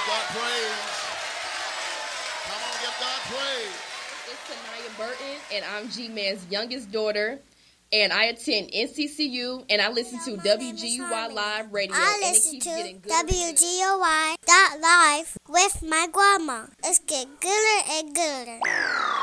give God praise. Come on, give God praise. It's Tanaya Burton, and I'm G-Man's youngest daughter. And I attend NCCU, and I listen to WGUY Live Radio. I listen to WGUY.live with my grandma. It's getting gooder and gooder.